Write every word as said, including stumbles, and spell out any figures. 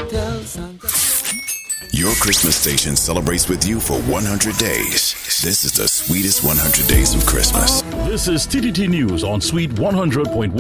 Your Christmas station celebrates with you for one hundred days. This is the sweetest one hundred days of Christmas. This is T D T News on Sweet one hundred point one.